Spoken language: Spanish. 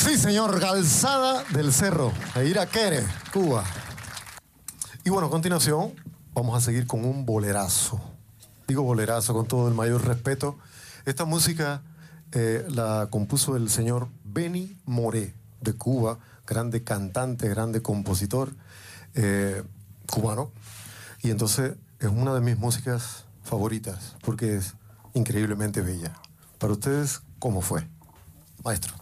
Sí, señor, Calzada del Cerro, de Iraquere, Cuba. Y bueno, a continuación vamos a seguir con un bolerazo. Digo bolerazo con todo el mayor respeto. Esta música la compuso el señor Benny Moré, de Cuba, grande cantante, grande compositor cubano. Y entonces es una de mis músicas favoritas, porque es increíblemente bella. Para ustedes, ¿cómo fue? Maestro.